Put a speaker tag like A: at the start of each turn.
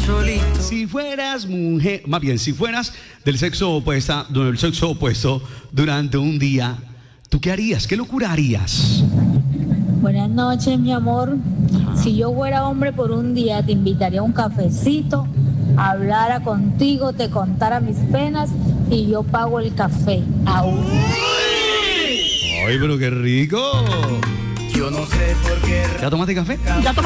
A: Si fueras mujer, más bien, si fueras del sexo opuesto durante un día, ¿tú qué harías? ¿Qué locura harías?
B: Buenas noches, mi amor. Si yo fuera hombre por un día, te invitaría a un cafecito, hablara contigo, te contara mis penas y yo pago el café. Aún.
A: ¡Ay, pero qué rico!
C: Yo no sé por qué.
A: ¿Ya tomaste café?
D: Ya